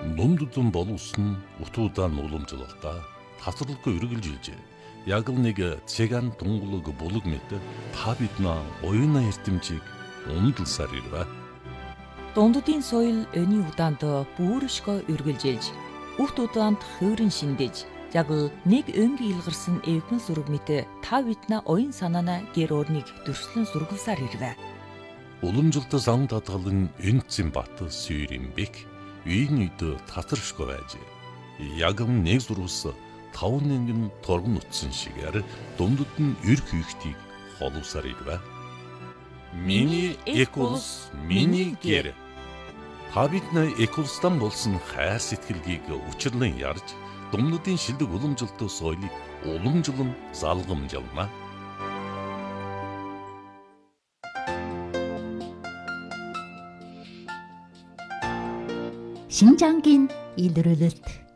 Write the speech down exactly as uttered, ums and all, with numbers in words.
Дундудын боловсон утуудаан уламжлалтаа тасралгүй үргэлжилжээ. Яг л нэг цэган тунгалаг булаг мэт та биднээ оюуна эрдэмжийг ундалсаар ирвэ. Дундудын соёл өний удаанд бүршгөө үргэлжилж, урт удаанд хувирын шиндэж, яг л нэг өнг илгарсан эвгэн сүрэг мэт та биднээ оюун санаана гэр орныг дүрслэн сургалсаар ирвэ. Уламжлалт зан татгалан энцэн бат сүйрэмбек үйн үйд татаршгүй байжээ. Яг нэг зурвас тав нэгэн торгон утсан шигээр дундад нь эрх үйхтийг холуусаар ирвэ. Миний эколс, миний гэр. Та биднээ эколстан болсон хайр сэтгэлгийг учирлан ярьж, дундадын шилдэг уламжлалт соёлыг уламжлан залгамжлана. Шинжангийн илрүүлэлт.